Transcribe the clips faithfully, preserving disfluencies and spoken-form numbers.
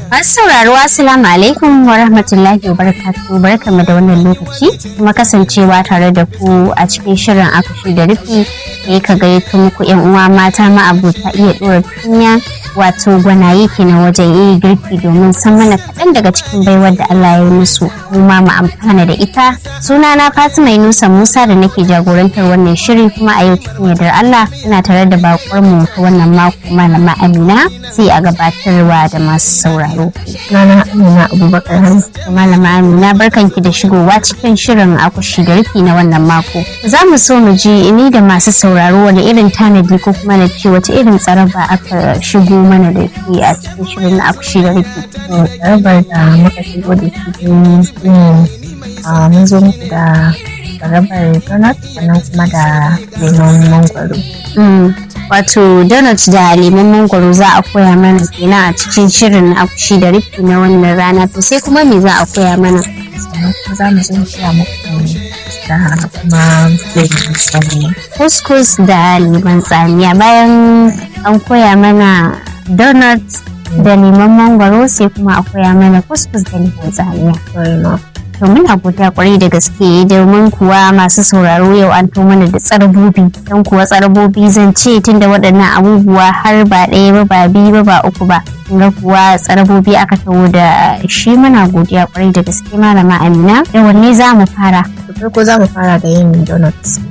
Masu sauraro assalamu alaikum wa rahmatullahi wa barakatuhu, barkamu da wannan lokaci kuma kasancewa tare da ku a cikin shirin akushi da rufi da ka gayyato muku yan uwa mata ma abota iya dora tunya wato gwanaye kenan wajen yin girki domin san mana kaɗan daga cikin baiwar da Allah ya yi musu kuma mu amfana da ita. Sunana Fatima Yunusa Musa da nake jagorantar wannan shiri, kuma a yau cikin yardar Allah ina tare da bakwar mu ta wannan mako malama Amina, sai a gabatarwa da masu sauraro. Sunana Amina Abubakar Hamza. Malama Amina, barkanki da shigowa cikin shirin akushi da rufi na wannan mako. Za mu so mu ji ni da masu sauraro wani irin tanadi ko kuma na ce wace irin tsaraba aka shigo mana da shi a cikin shirin na akushi da rufi. Tsarabar da muka shigo da shi ne mun zo muku da tsarabar donut sannan kuma da lemon mangwaro. Wato donut da lemon mangwaro za a koya mana kenan a cikin shirin na akushi da rufi na wannan rana. To sai kuma me za a koya mana? Sannan kuma za mu zo mu koya muku da kuma lemon tsamiya. Couscous da lemon tsamiya. Bayan an koya mana donut da lemon mangwaro sai kuma a koya mana couscous da lemon tsamiya. To muna godiya kwarai da gaske domin kuwa masu sauraro yau an to mana da tsarabobi, don kuwa tsarabobi zan ce tunda waɗannan abubuwa har ba ɗaya ba ba biyu ba ba uku ba, ga kuwa tsarabobi aka taho da shi. Muna godiya kwarai da gaske malama Amina. Da wanne za mu fara? Da farko za mu fara da yin donuts.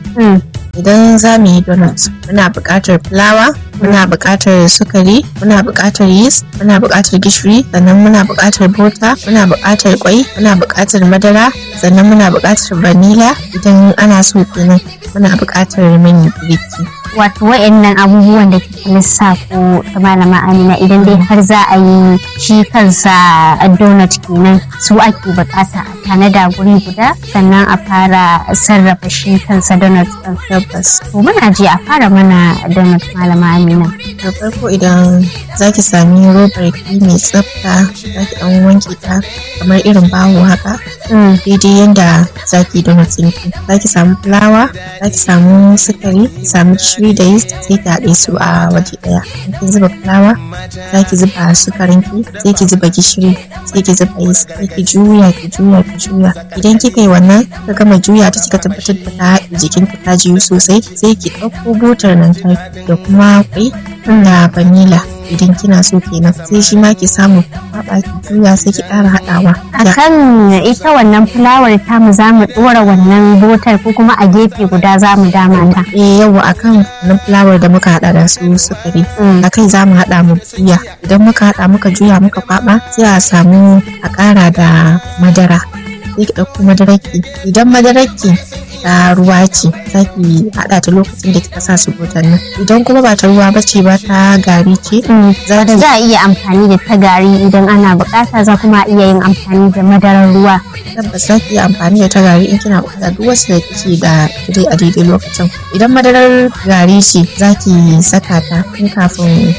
Idan za mu yi donuts muna buƙatar fulawa, muna buƙatar sukari, muna buƙatar yeast, muna buƙatar gishiri, sannan muna buƙatar bota, muna buƙatar kwai, muna buƙatar madara, sannan muna buƙatar vanilla. Idan ana so kenan muna buƙatar man girki. Wato wa'annan abubuwan da kika lissafo ta malama Amina, idan dai har za a yi shi kansa donut kenan su ake bukata a tanada guri guda sannan a fara sarrafa shi kansa donut ɗin. Tabbas. To muna ji a fara mana donut malama Amina. Da farko idan zaki sami robar ki mai tsafta, zaki dan wanke ta kamar irin bawo haka. Daidai yanda zaki donut ɗinki. Zaki samu fulawa, zaki samu sukari, ki samu gishiri da yeast, sai ki haɗe su a waje ɗaya. Kin zuba fulawa, zaki zuba sukarin ki, sai ki zuba gishiri, sai ki zuba yeast, sai ki juya ki juya ki juya. Idan kika yi wannan ka gama juya ta kika tabbatar da ta haɗe jikin ki ta jiyu sosai, sai ki ɗauko butar nan ta da kuma kwai da vanilla. Idan kina so kenan sai shi ma ki samu kwaba ki juya sai ki ƙara haɗawa. Akan ita wannan fulawar ta mu za mu ɗora wannan botar ko kuma a gefe guda za mu dama ta? Eh yawa, akan wannan fulawar da muka haɗa da su sukari akai za mu haɗa mu juya. Idan muka haɗa muka juya muka kwaba sai a samu a ƙara da madara. Sai ki ɗauko madararki. Idan madararki ta ruwa ce za ki haɗa ta lokacin da kika sa su botan nan. Idan kuma ba ta ruwa ba ce ba ta gari ce, za a iya amfani da ta gari idan ana bukata, za kuma iya yin amfani da madarar ruwa. Tabbas za ki iya amfani da ta gari in kina bukata, duk wasu da kike da dai a daidai lokacin. Idan madarar gari ce za ki saka ta tun kafin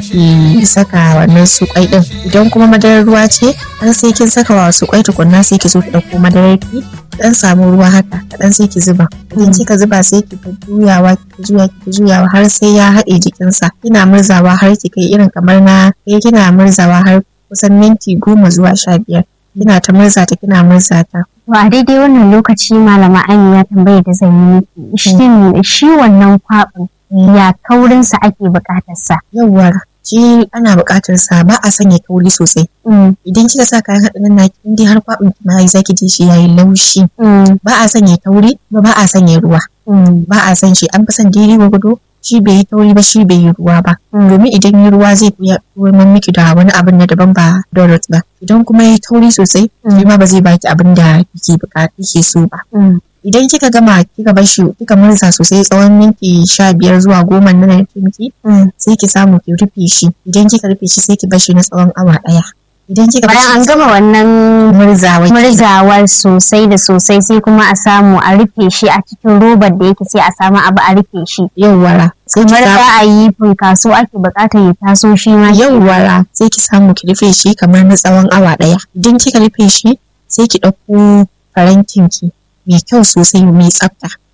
ki saka wannan su kwai din. Idan kuma madarar ruwa ce har sai kin saka wa su kwai tukunna sai ki zo ki dauko madarar ki dan samu ruwa haka kadan sai ki zuba. Idan kika zuba sai ki ta juyawa ki juya ki juyawa har sai ya haɗe jikinsa. Kina murzawa har ki kai irin kamar na kai kina murzawa har kusan minti goma zuwa sha biyar. Kina ta murza ta kina murza ta. Wa daidai wannan lokaci malama Amina tambaye da zan yi miki, shin shi wannan kwaɓin ya kaurinsa ake buƙatarsa? Yawwa, shi ana buƙatar sa, ba a sanya kauri sosai. Idan kika sa kayan haɗin naki in dai har kwaɓin ki ma zaki ji shi yayi laushi. Ba a sanya kauri kuma ba a sanya ruwa. Ba a san shi, an fi son daidai gwagwado. Shi bai yi tauri ba, shi bai yi ruwa ba. Domin idan yi ruwa zai iya tuwon miki da wani abin na daban ba donut ba. Idan kuma yi tauri sosai, shi ma ba zai baki abin da kike buƙata kike so ba. Idan kika gama kika bar shi kika murza sosai tsawon minti sha biyar zuwa goma na nan miki, sai ki samu ki rufe shi. Idan kika rufe shi sai ki bar shi na tsawon awa ɗaya. Idan kika bayan an gama wannan murzawar murzawar sosai da sosai sai kuma a samu a rufe shi a cikin robar da yake, sai a samu abu a rufe shi. Yawwara. Kamar za a yi funkaso ake bukatar ya taso shi ma. Yawwara, sai ki samu ki rufe shi kamar na tsawon awa ɗaya. Idan kika rufe shi sai ki ɗauko farantin ki mai kyau sosai mai tsafta.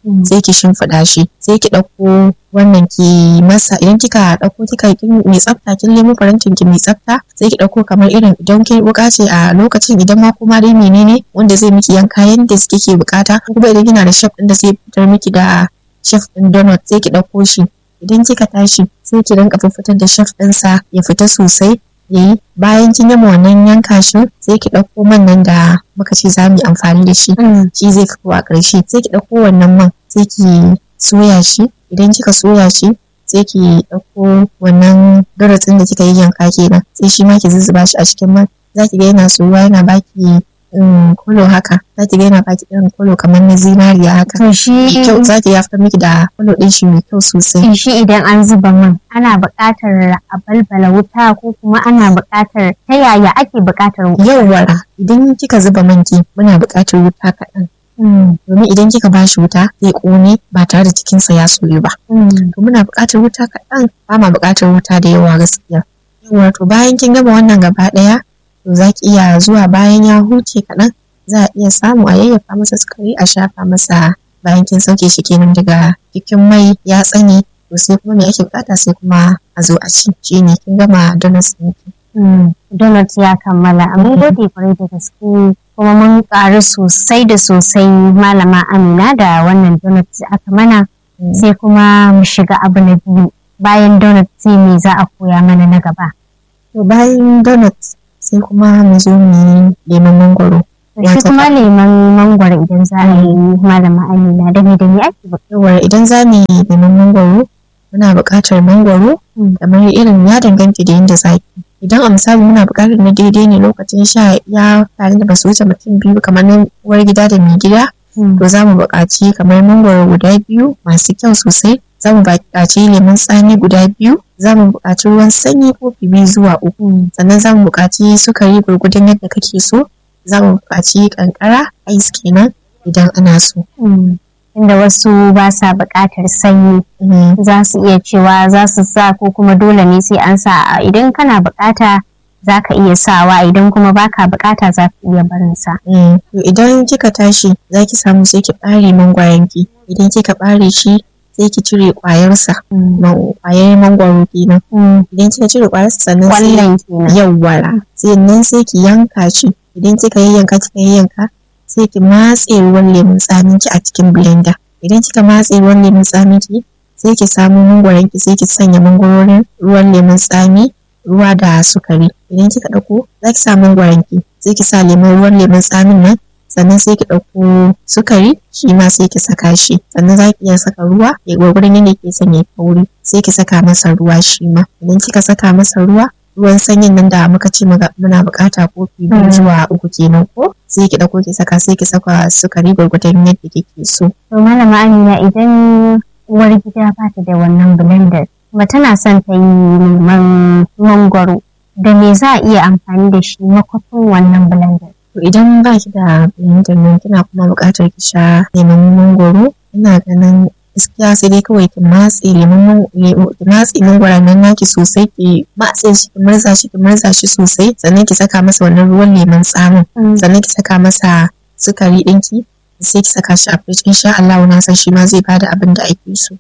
sai ki shimfiɗa shi, sai ki ɗauko wannan ki masa, idan kika ɗauko kika mai tsafta kin nemo farantin ki mai tsafta, sai ki ɗauko kamar irin idan kin wuka ce a lokacin, idan ma kuma dai menene wanda zai miki yanka yanda kike bukata, kuma idan kina da chef ɗin da zai fitar miki da chef ɗin donut, sai ki ɗauko shi. Idan kika tashi sai ki rinka fitar da chef ɗinsa ya fita sosai yayi. Bayan kin gama wannan yanka shi, sai ki ɗauko man nan da muka ce za mu yi amfani da shi, shi zai fito a ƙarshe. Sai ki ɗauko wannan man sai ki soya shi, idan kika soya shi sai ki ɗauko wannan donut da kika yi yanka kenan, sai shi ma ki zuzzuba shi a cikin man. Za ki ga yana soyuwa yana baki kolo haka, za ki ga yana baki irin kolo kamar na zinariya haka. To shi kyau, za ki ya fitar miki da kolo ɗin shi mai kyau sosai. Shi idan an zuba man ana buƙatar a balbala wuta ko kuma ana buƙatar, ta yaya ake buƙatar wuta? Yawwa, idan kika zuba man ki muna buƙatar wuta kaɗan. Domin idan kika bashi wuta zai ƙone ba tare da cikinsa ya soyu ba. To muna buƙatar wuta kaɗan, ba ma buƙatar wuta da yawa gaskiya. Yawwa, to bayan kin gama wannan gaba ɗaya, to za ki iya zuwa bayan ya huce kaɗan, za a iya samu a yayyafa masa sukari a shafa masa bayan kin sauke shi kenan daga cikin mai ya tsane. To sai kuma me ake buƙata, sai kuma a zo a ci, shi ne kin gama donuts ɗinki. Donut ya kammala. Mun gode kwarai da gaske, kuma mun ƙaru sosai da sosai Malama Amina da wannan donut da aka mana. Sai kuma mu shiga abu na biyu, bayan donut sai me za a koya mana na gaba? To bayan donut sai kuma mu zo mu yi lemon mangwaro. Shi kuma lemon mangwaro idan za a yi Malama Amina, da me da me ake buƙatar? Idan za mu yi lemon mangwaro muna buƙatar mangwaro kamar irin ya danganta da yadda za ki. Idan a misali muna buƙatar na daidai ne lokacin sha ya tare da basu wuce mutum biyu kamar na uwar gida da mai gida, to za mu buƙaci kamar mangwaro guda biyu masu kyau sosai. Za mu buƙaci lemun tsami guda biyu, za mu buƙaci ruwan sanyi kofi biyu zuwa uku, sannan za mu buƙaci sukari gwargwadon yadda kake so, za mu buƙaci ƙanƙara ice kenan idan ana so. Inda wasu ba sa buƙatar sanyi, za su iya cewa za su sa ko kuma dole ne sai an sa. Idan kana buƙata za ka iya sawa, idan kuma baka buƙata za ka iya barin sa. Idan kika tashi za ki samu sai ki ɓare mangwaron ki, idan kika ɓare shi sai ki cire ƙwayarsa, ƙwayar mangwaro kenan. Idan kika cire ƙwayarsa sannan sai yawwa, sannan sai ki yanka shi. Idan kika yayyanka kika yayyanka sai ki matse ruwan lemun tsamin ki a cikin blender. Idan kika matse ruwan lemun tsamin ki sai ki samu mangwaron ki, sai ki sanya mangwarorin ruwan lemun tsami, ruwa da sukari. Idan kika ɗauko za ki sa mangwaron ki, sai ki sa lemon ruwan lemun tsamin nan, sannan sai ki ɗauko sukari shi ma sai ki saka shi, sannan za ki iya saka ruwa ya gwagwarin yadda ke sanya kauri, sai ki saka masa ruwa shi ma. Idan kika saka masa ruwa, ruwan sanyin nan da muka ce muna bukata kofi biyu zuwa uku kenan ko, sai ki ɗauko ki saka, sai ki saka sukari gwargwadon yadda kike so. To Malama Amina, idan uwar gida ba ta da wannan blender kuma tana son ta yi lemon mangwaro, da me za a iya amfani da shi makwafin wannan blender? To idan ba ki da blender nan kina kuma buƙatar ki sha lemon mangwaro, ina ganin gaskiya sai dai kawai ki matse lemon ki matse mangwaron nan naki sosai, ki matse shi ki murza shi ki murza shi sosai, sannan ki saka masa wannan ruwan lemon tsamin, sannan ki saka masa sukari ɗinki, sai ki saka shi a fridge. Insha Allah na san shi ma zai bada abin da ake so.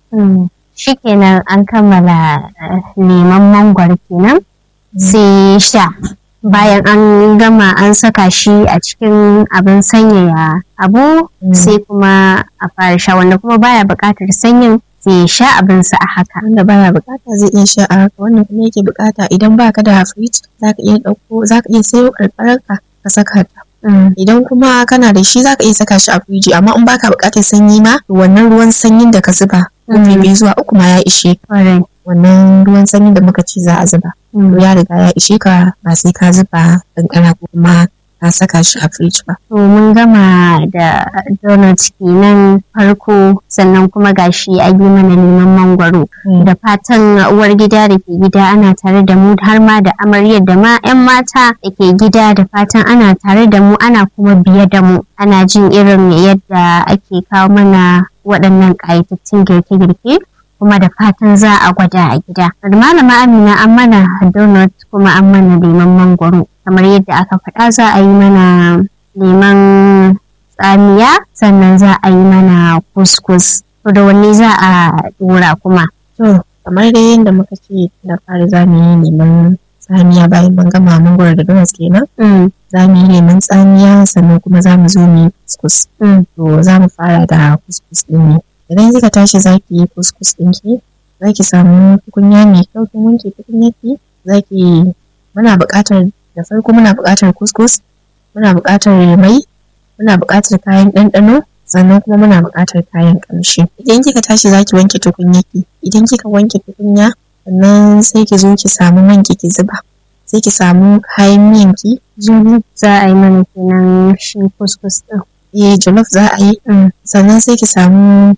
Shikenan an kammala lemon mangwaro kenan, sai sha. Bayan an gama an saka shi a cikin abin sanyaya abu, sai kuma a fara sha. Wanda kuma baya buƙatar sanyin sai sha abinsa a haka. Wanda baya buƙata zai iya sha a haka. Wannan kuma yake buƙata, idan baka da fridge zaka iya ɗauko, zaka iya sayo ƙarƙararka ka saka ta. Idan kuma kana da shi zaka iya saka shi a firiji, amma in baka buƙatar sanyi ma, wannan ruwan sanyin da ka zuba kofi biyu zuwa uku ma ya ishe. Wannan ruwan sanyin da muka ce za a zuba ya riga ya ishe ka, ba sai ka zuba kankana ko kuma ka saka shi a firiji ba. To mun gama da donut kenan farko, sannan kuma gashi a yi mana lemon mangwaro. Da fatan uwar gida da ke gida ana tare da mu, har ma da amaryar da ma 'yan mata da ke gida, da fatan ana tare da mu, ana kuma biye da mu, ana jin irin yadda ake kawo mana waɗannan ƙayatattun girke-girke, kuma da fatan za a gwada a gida. Malama Amina, an mana donut kuma an mana lemon mangwaro. Kamar yadda aka faɗa za a yi mana lemon tsamiya, sannan za a yi mana kuskus. To da wanne za a dora kuma? To kamar dai yadda muka ce da fari za mu yi neman tsamiya bayan mun gama mangwaro da donas kenan. Za mu yi neman tsamiya sannan kuma za mu zo mu yi kuskus. To za mu fara da kuskus ɗin ne. Idan kika tashi za ki yi kuskus ɗinki, za ki samu tukunya mai kyau kin wanke tukunyarki. Za ki muna buƙatar da farko muna buƙatar kuskus, muna buƙatar mai, muna buƙatar kayan ɗanɗano, sannan kuma muna buƙatar kayan ƙamshi. Idan kika tashi za ki wanke tukunyarki, idan kika wanke tukunya sannan sai ki zo ki samu man ki zuba, sai ki samu kayan miyan ki. Jollof za a yi mana kenan shi kuskus ɗin. Eh jollof za a yi. Sannan sai ki samu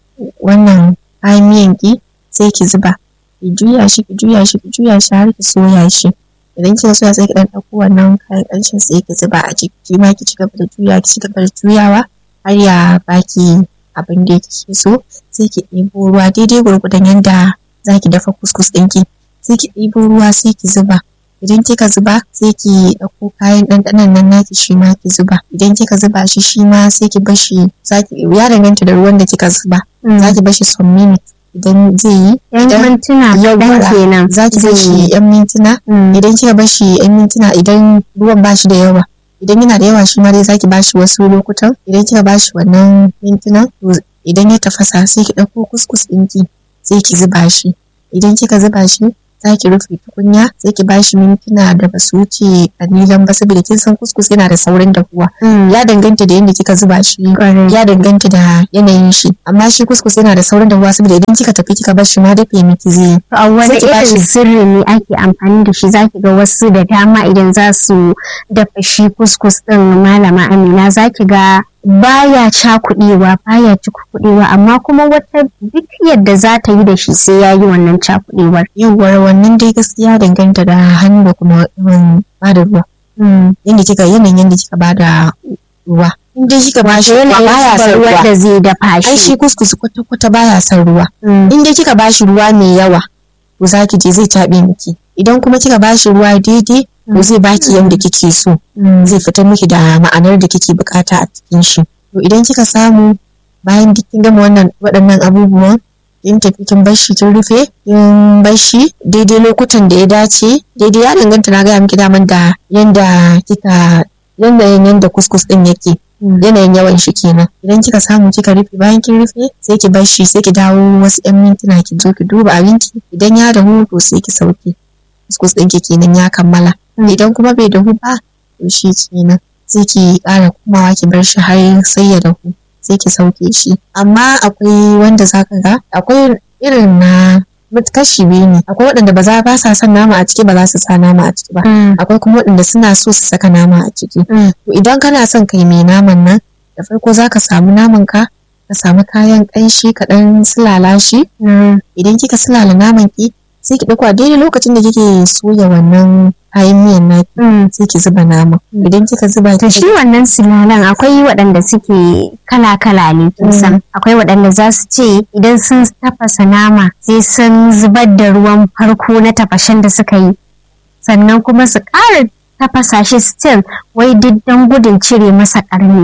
wannan kayan miyan ki sai ki zuba, ki juya shi ki juya shi ki juya shi har ki soya shi. Idan kika soya sai ki ɗan ɗauko wannan kayan ƙanshin sai ki zuba a ciki, ma ki ci gaba da juya ki ci gaba da juyawa har ya baki abin da kike so. Sai ki ɗebo ruwa daidai gwargwadon yadda za ki dafa kuskus ɗinki. Sai ki ɗebo ruwa sai ki zuba. Idan kika zuba sai ki ɗauko kayan ɗanɗanon nan naki shi ma ki zuba. Idan kika zuba shi shi ma sai ki bashi, zaki ya danganta da ruwan da kika zuba. Za ki bashi some minutes idan zai yi. Yan mintuna kaɗan kenan. Za ki bashi yan mintuna. Idan kika bashi yan mintuna idan ruwan bashi da yawa. Idan yana da yawa shi ma dai za ki bashi wasu lokutan. Idan kika bashi wannan mintunan idan ya tafasa sai ki ɗauko kuskus ɗinki sai ki zuba shi. Idan kika zuba shi za ki rufe tukunya sai ki bashi mintuna da ba su wuce kalilan ba, saboda kin san kuskus yana da saurin dahuwa. Ya danganta da yadda kika zuba shi, ya danganta da yanayin shi, amma shi kuskus yana da saurin dahuwa saboda idan kika tafi kika bar shi ma dafe miki zai. To a wani irin sirri ne ake amfani da shi? Zaki ga wasu da dama idan za su dafa shi kuskus din malama Amina, zaki ga baya cakuɗewa baya cakuɗewa, amma kuma wata duk yadda za ta yi da shi sai ya yi wannan cakuɗewar. Yawwa wannan dai gaskiya danganta da hannu da kuma yawan bada ruwa. Yanda kika yanayin yanda kika bada ruwa. In dai kika bashi ruwa baya son ruwa da zai dafa shi. Ai shi kuskus kwata kwata baya son ruwa. In dai kika bashi ruwa mai yawa to zaki je zai taɓe miki. Idan kuma kika bashi ruwa daidai to zai baki yanda kike so. Zai fitar miki da ma'anar da kike bukata a cikin shi. To idan kika samu bayan duk kin gama wannan waɗannan abubuwan kin tafi kin bar shi kin rufe kin bar shi daidai lokutan da ya dace, daidai ya danganta na gaya miki daman da yanda kika yanayin yanda kuskus din yake, yanayin yawan shi kenan. Idan kika samu kika rufe bayan kin rufe sai ki bar shi sai ki dawo wasu yan mintuna ki zo ki duba abinci. Idan ya dahu to sai ki sauke. Kuskus ɗinki kenan ya kammala. Idan kuma bai dahu ba to shi kenan sai ki ƙara komawa ki bar shi har sai ya dahu sai ki sauke shi. Amma akwai wanda zaka ga akwai irin na kashi biyu ne, akwai waɗanda ba za ba sa son nama a ciki ba za su sa nama a ciki ba, akwai kuma waɗanda suna so su saka nama a ciki. To idan kana son kai mai naman nan da farko zaka samu naman ka ka samu kayan ƙanshi ka ɗan sulala shi. Idan kika sulala naman ki sai ki ɗauko a daidai lokacin da kike soya wannan kayan miyan naki sai ki zuba nama. Idan kika zuba to shi wannan sulalan akwai waɗanda suke kala-kala ne kin san. Akwai waɗanda za su ce idan sun tafasa nama sai sun zubar da ruwan farko na tafashen da suka yi, sannan kuma su ƙara tafasa shi still wai duk don gudun cire masa ƙarni.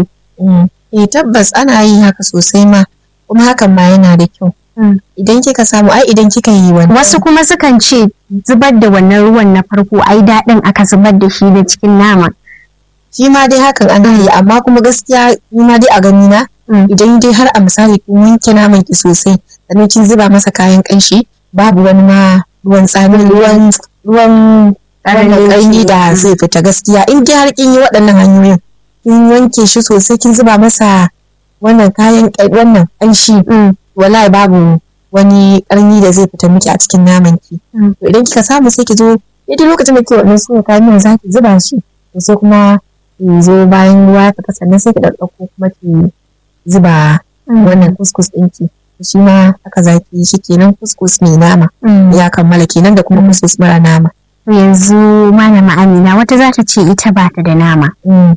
Eh tabbas ana yi haka sosai ma, kuma hakan ma yana da kyau. Idan kika samu ai idan kika yi wannan, wasu kuma sukan ce zubar da wannan ruwan na farko ai daɗin aka zubar da shi da cikin nama. Shi ma dai hakan ana yi, amma kuma gaskiya ni ma dai a gani na idan dai har a misali kin wanke naman ki sosai sannan kin zuba masa kayan ƙanshi babu wani ma ruwan tsami ruwan ruwan ƙarni da zai fita gaskiya. In dai har kin yi waɗannan hanyoyin kin wanke shi sosai kin zuba masa wannan kayan wannan ƙanshi wallahi babu wani ƙarni da zai fita miki a cikin naman ki. To idan kika samu sai ki zo daidai lokacin da kike wannan soya kayan miyan za ki zuba shi, to sai kuma ki zo bayan ruwa ta sannan sai ki ɗauko kuma ki zuba wannan kuskus ɗinki. Shi ma haka za ki yi shi kenan, kuskus mai nama ya kammala kenan da kuma kuskus mara nama. Yanzu malama Amina wata za ta ce ita ba ta da nama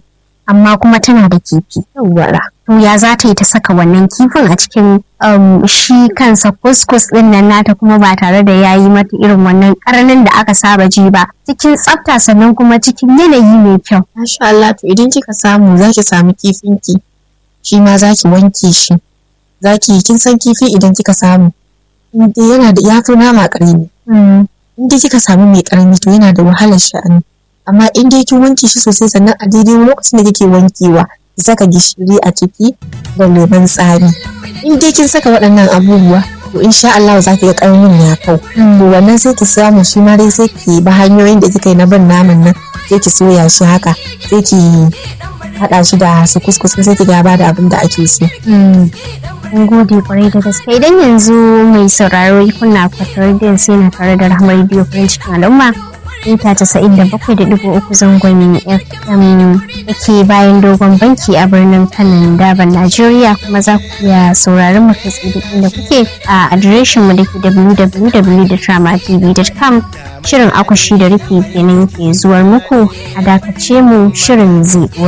amma kuma tana da kifi. Yawwa. To ya za ta yi ta saka wannan kifin a cikin shi kansa kuskus din nan nata kuma ba tare da ya yi mata irin wannan karnin da aka saba ji ba, cikin tsafta sannan kuma cikin yanayi mai kyau. Masha Allah, to idan kika samu za ki samu kifinki shi ma zaki wanke shi, zaki kin san kifi idan kika samu inda yana da yafi nama ƙarami, inda kika samu mai ƙarami to yana da wahalar sha'ani, amma in dai kin wanke shi sosai sannan a daidai lokacin da kike wankewa ki saka gishiri a ciki da lemon tsami. In dai kin saka waɗannan abubuwa to insha Allah za ki ga ƙarnin ya kau. To wannan sai ki samu shi ma dai sai ki ba hanyoyin da kika yi na bin naman nan sai ki soya shi haka sai ki haɗa shi da su kuskus sai ki ga ba da abin da ake so. Mun gode kwarai da gaske. Idan yanzu mai sauraro kuna kwatar da sai na tare da Rahama Radio farin cikin al'umma mita casa'in da bakwai da ɗigo uku zangon F M da ke bayan dogon banki a birnin Kano Daban Najeriya, kuma za ku iya sauraron mu kai tsaye inda kuke a adireshin mu da ke w w w dot rama t v dot com. Shirin akwashi da rufi kenan yake zuwar muku, a dakace mu shirin zai